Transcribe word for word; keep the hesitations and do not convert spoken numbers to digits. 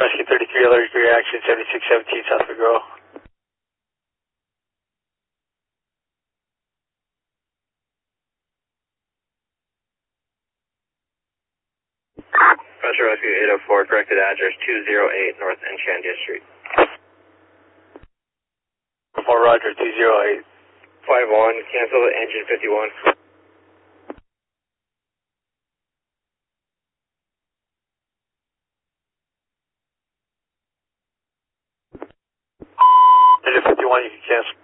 Rescue thirty-three, allergic reaction, seventy-six seventeen South Figueroa. Pressure Rescue eight oh four, corrected address two oh eight North Enchandia Street. four Roger, two oh eight. five one, cancel engine fifty-one. Engine fifty-one, you can cancel.